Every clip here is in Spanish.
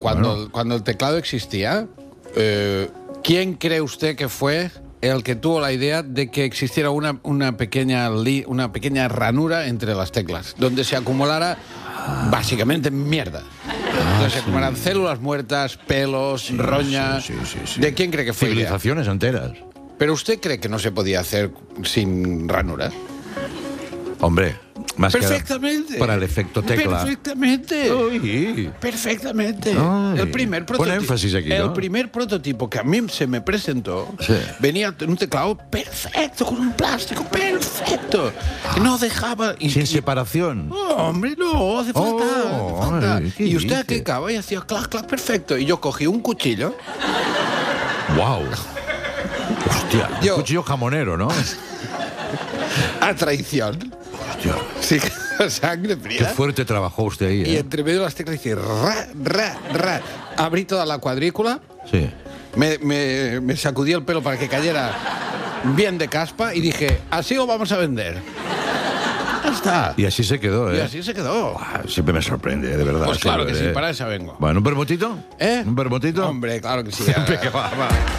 Cuando el teclado existía, ¿quién cree usted que fue el que tuvo la idea de que existiera una pequeña ranura entre las teclas, donde se acumulara básicamente mierda? Donde se acumularan células muertas, pelos, roña. Sí. ¿De quién cree que fue? Civilizaciones enteras. ¿Pero usted cree que no se podía hacer sin ranura? Hombre, más perfectamente. Que para el efecto tecla. Perfectamente. Uy. Perfectamente. Ay. El primer prototipo. Pon énfasis aquí, ¿no? El primer prototipo que a mí se me presentó, sí, venía en un teclado perfecto, con un plástico perfecto. Que no dejaba. Sin separación. Oh, hombre, no, hace falta. Ay, y usted clicaba y hacía clac, clac, perfecto. Y yo cogí un cuchillo. ¡Wow! Hostia, un cuchillo jamonero, ¿no? A traición. Hostia. Sí, sangre fría. Qué fuerte trabajó usted ahí, Y entre medio de las teclas dice ra. Abrí toda la cuadrícula. Sí. Me sacudí el pelo para que cayera bien de caspa y dije, así lo vamos a vender. Ya está. Y así se quedó, ¿eh? Y así se quedó. Siempre me sorprende, de verdad. Pues claro que siempre, sí, para eso vengo. Bueno, ¿un bermutito? ¿Un bermutito? Hombre, claro que sí. Siempre que va.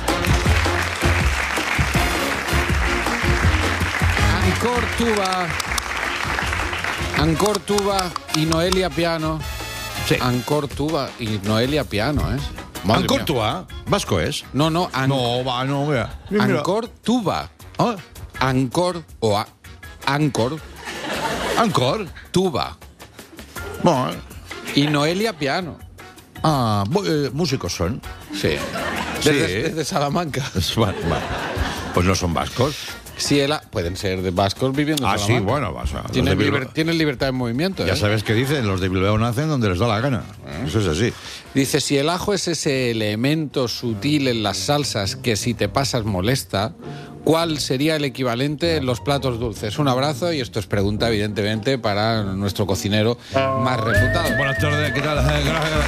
Ancor tuba y Noelia piano. Sí. Ancor tuba y Noelia piano, ¿eh? Ancor tuba, vasco es. No. No, vea. Ancor tuba. ¿Ah? Ancor o Ancor. Ancor. Tuba. Bueno. Y Noelia piano. Músicos son. Sí. Desde Salamanca. Bueno. Pues no son vascos. Sí, pueden ser de vascos viviendo en Salamanca. Sí, bueno, vas a... Tienen libertad de movimiento. Ya sabes qué dicen, los de Bilbao nacen donde les da la gana. Eso es así. Dice, si el ajo es ese elemento sutil en las salsas que si te pasas molesta, ¿cuál sería el equivalente en los platos dulces? Un abrazo, y esto es pregunta, evidentemente, para nuestro cocinero más reputado. Buenas tardes, ¿qué tal? Gracias.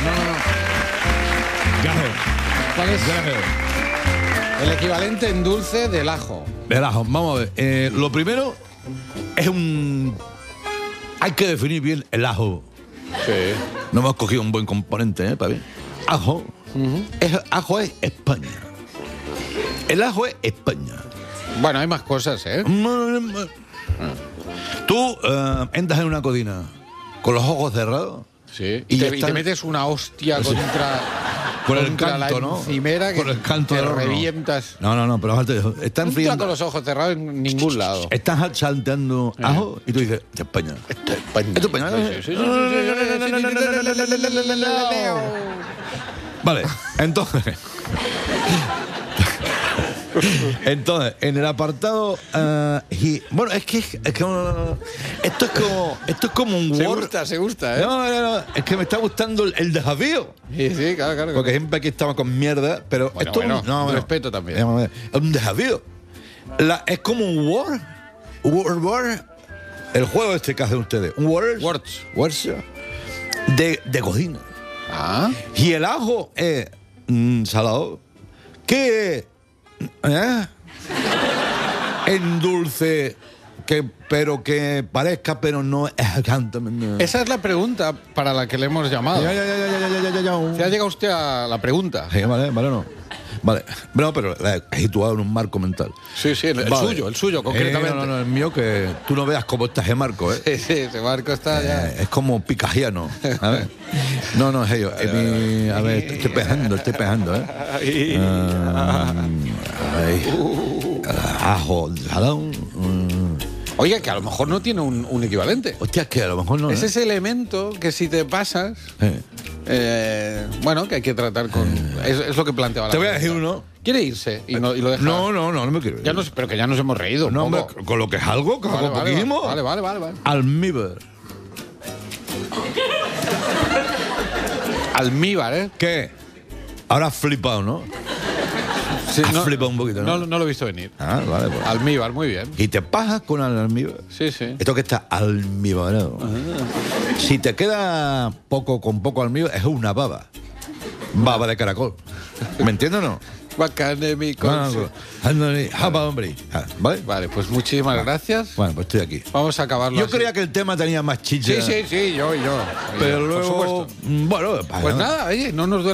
Gracias. ¿Cuál es el equivalente en dulce del ajo? El ajo, vamos a ver. Lo primero es hay que definir bien el ajo. Sí. No hemos cogido un buen componente, para bien. Ajo. Ajo es España. El ajo es España. Bueno, hay más cosas, ¿eh? Tú entras en una cocina con los ojos cerrados. Sí. Y te metes una hostia con el canto, la encimera, ¿no? Con el canto te de revientas. No, pero está enfriando. Con los ojos cerrados en ningún lado. Estás salteando ajo y tú dices, España. Esto es España. ¿Esto es España? Sí. Vale, entonces, en el apartado... bueno, es que esto es como un Word. Se gusta, ¿eh? No, es que me está gustando el desafío. Sí, claro. Porque siempre aquí estamos con mierda, pero bueno, respeto también. Es un desafío. Es como un Word. El juego este que hacen ustedes. Un Words de cocina. Y el ajo es salado. ¿Qué es? En dulce, pero que parezca, pero no es. Esa es la pregunta para la que le hemos llamado. Ya. ¿Se ha llegado usted a la pregunta? Sí, vale, no. Vale, no, pero la he situado en un marco mental. Sí, el suyo, concretamente. No, el mío, que tú no veas cómo está ese marco, ¿eh? Sí, ese marco está ya... Es como picajiano, a ver. No, es ello. A ver, estoy pejando, ¿eh? Ajo, salón... Oiga, que a lo mejor no tiene un equivalente. Hostia, que a lo mejor no. Es ese elemento que si te pasas... bueno, que hay que tratar con... Es lo que planteaba la Te voy a decir uno. ¿Quiere irse y lo deja? No me quiero ir. Pero que ya nos hemos reído. No, hombre, con lo que es algo, que hago poquísimo. Vale. Almíbar. Almíbar, ¿eh? ¿Qué? Ahora has flipado, ¿no? Sí, has flipado un poquito, ¿no? No lo he visto venir. Vale, pues. Almíbar, muy bien. Y te pasas con el almíbar. Sí. Esto que está almíbarado. Si te queda con poco almíbar, es una baba. Baba de caracol. ¿Me entiendes o no? Bacanemi con... Hombre. ¿Vale? Vale, pues muchísimas gracias. Bueno, pues estoy aquí. Vamos a acabarlo Yo así. creía que el tema tenía más chicha. Sí, yo. Pero Por luego... supuesto. Bueno, Pues nada, oye, no nos duele